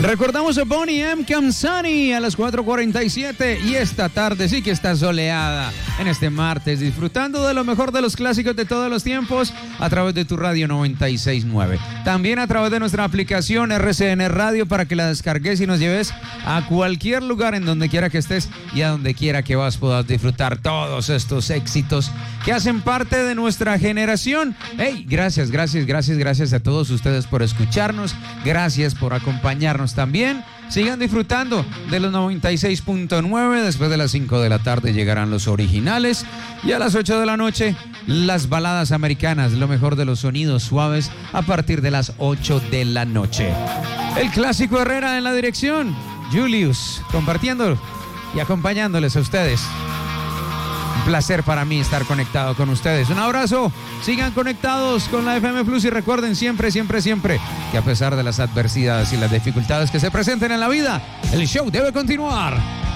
Recordamos a Bonnie M. Kamsani a las 4:47 y esta tarde sí que está soleada en este martes, disfrutando de lo mejor de los clásicos de todos los tiempos a través de tu radio 96.9. También a través de nuestra aplicación RCN Radio para que la descargues y nos lleves a cualquier lugar en donde quiera que estés y a donde quiera que vas puedas disfrutar todos estos éxitos que hacen parte de nuestra generación. Hey, gracias a todos ustedes por escucharnos, gracias por acompañarnos también. Sigan disfrutando de los 96.9. Después de las 5 de la tarde llegarán los originales y a las 8 de la noche las baladas americanas, lo mejor de los sonidos suaves a partir de las 8 de la noche. El clásico Herrera en la dirección, Julius compartiendo y acompañándoles a ustedes. Un placer para mí estar conectado con ustedes. Un abrazo. Sigan conectados con la FM Plus y recuerden siempre que a pesar de las adversidades y las dificultades que se presenten en la vida, el show debe continuar.